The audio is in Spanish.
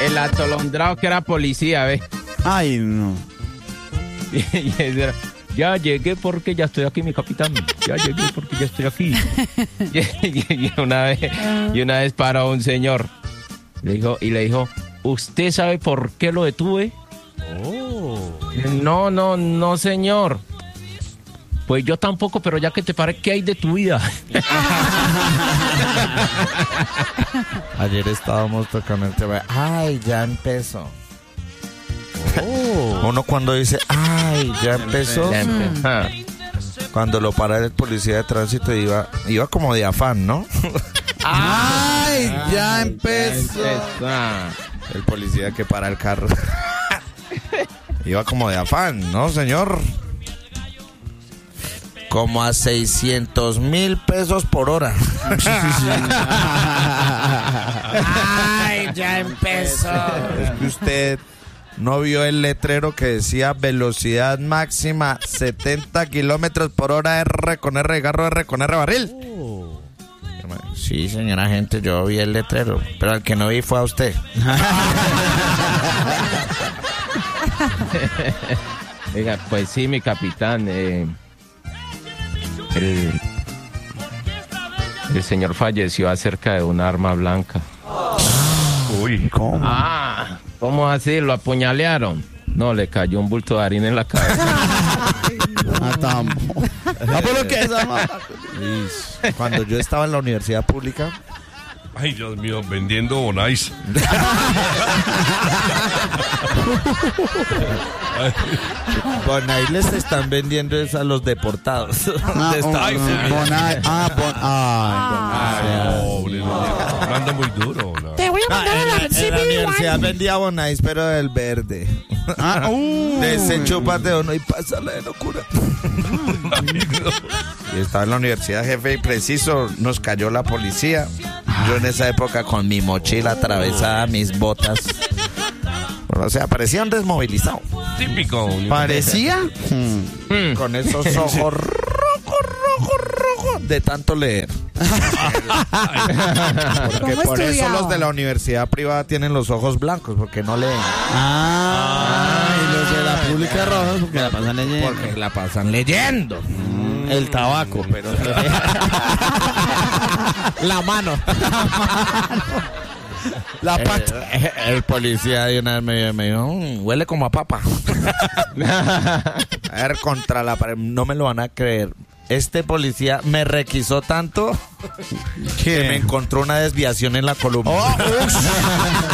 el atolondrado que era policía, ¿ves? Ay, no. Y ese era, ya llegué porque ya estoy aquí, mi capitán. Ya llegué porque ya estoy aquí. Y una vez paró un señor. Le dijo, ¿usted sabe por qué lo detuve? No, señor. Pues yo tampoco, pero ya que te paré, ¿qué hay de tu vida? Ayer estábamos tocando el tema. Ay, ya empezó. Uno cuando dice, ay, ya empezó. Cuando lo para el policía de tránsito iba como de afán, ¿no? Ay, ya empezó. El policía que para el carro. Iba como de afán, ¿no, señor? Como a 600,000 pesos por hora. Ay, ya empezó. Es que usted no vio el letrero que decía velocidad máxima 70 kilómetros por hora, R con R, garro, R con R, barril. Sí, señora gente, yo vi el letrero, pero al que no vi fue a usted. Oiga, pues sí, mi capitán, el señor falleció acerca de un arma blanca. Uy, ¿cómo? ¿Cómo así? ¿Lo apuñalearon? No, le cayó un bulto de harina en la cabeza. ¿Pero qué es esa? Cuando yo estaba en la universidad pública. Ay, Dios mío, vendiendo Bonais. Bonais les están vendiendo eso a los deportados. Anda muy duro. No. Te voy a mandar a la En la universidad vendía Bonais, pero del verde. De ese chúpate uno y pásale de locura. Y estaba en la universidad, jefe, y preciso nos cayó la policía. Yo en esa época con mi mochila atravesada, mis botas. Bueno, o sea, parecía un desmovilizado. Típico. ¿Parecía? Con esos ojos rojos de tanto leer. Porque por eso los de la universidad privada tienen los ojos blancos, porque no leen. Y los de la pública rojos porque la pasan leyendo. Porque la pasan leyendo. El tabaco, pero... La mano. La pata. El policía de una vez me dijo, huele como a papa. A ver, contra la pared, no me lo van a creer. Este policía me requisó tanto que me encontró una desviación en la columna.